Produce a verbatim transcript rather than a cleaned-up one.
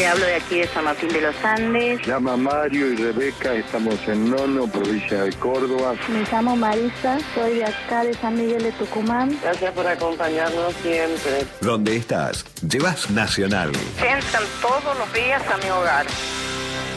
Te hablo de aquí de San Martín de los Andes. Llama Mario y Rebeca, estamos en Nono, provincia de Córdoba. Me llamo Marisa, soy de acá de San Miguel de Tucumán. Gracias por acompañarnos siempre. ¿Dónde estás? Llevas Nacional. Entran todos los días a mi hogar.